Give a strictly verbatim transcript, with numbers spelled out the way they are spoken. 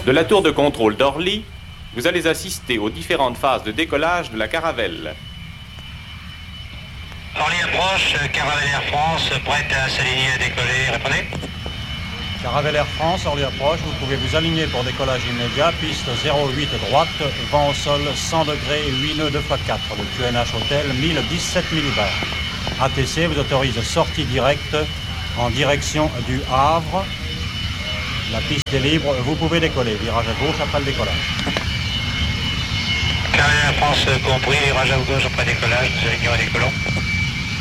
De la tour de contrôle d'Orly, vous allez assister aux différentes phases de décollage de la Caravelle. Orly approche, Caravelle Air France, prête à s'aligner à décoller, répondez. Caravelle Air France, Orly approche, vous pouvez vous aligner pour décollage immédiat, piste zéro huit droite, vent au sol cent degrés, huit nœuds deux fois quatre, le Q N H Hotel mille dix-sept millibars. A T C vous autorise sortie directe en direction du Havre. La piste est libre, vous pouvez décoller, virage à gauche après le décollage. Caravelle Air France compris, virage à gauche après décollage, nous alignons à décollons.